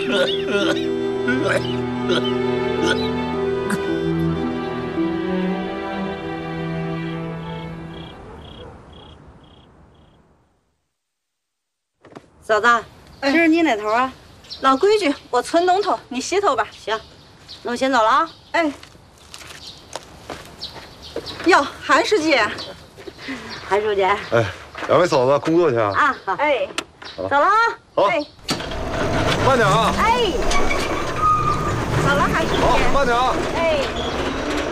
嫂子，这是你那头啊？ 老规矩，我村东头，你西头吧。 行，那我先走了啊。 哎。哟，韩书记。 韩书记。 哎，两位嫂子工作去啊？ 啊，好。 哎， 走了啊。 好。 哎， 慢点啊。 哎。 走了，韩书记。 好，慢点啊。 哎。